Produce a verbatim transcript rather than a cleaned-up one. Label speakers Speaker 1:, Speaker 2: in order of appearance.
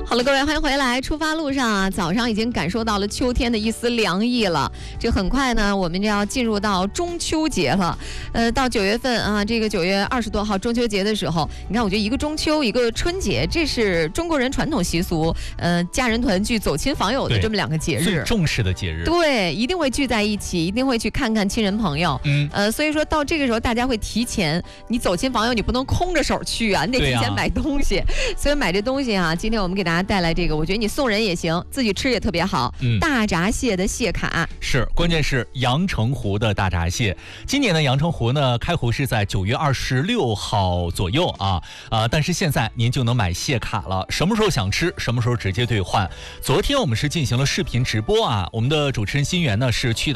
Speaker 1: 好了，各位，欢迎回来。出发路上啊，早上已经感受到了秋天的一丝凉意了。这很快呢，我们就要进入到中秋节了。呃，到九月份啊，这个九月二十多号中秋节的时候，你看，我觉得一个中秋，一个春节，这是中国人传统习俗，呃，家人团聚、走亲访友的这么两个节日，
Speaker 2: 最重视的节日。
Speaker 1: 对，一定会聚在一起，一定会去看看亲人朋友。嗯，呃，所以说到这个时候，大家会提前，你走亲访友，你不能空着手去啊，你得提前买东西。啊、所以买这东西啊，今天我们给大家带来这个，我觉得你送人也行，自己吃也特别好。嗯，大闸蟹的蟹卡
Speaker 2: 是，关键是阳澄湖的大闸蟹。今年的阳澄湖呢，开湖是在九月二十六号左右啊啊、呃，但是现在您就能买蟹卡了，什么时候想吃，什么时候直接兑换。昨天我们是进行了视频直播啊，我们的主持人心源呢是去到。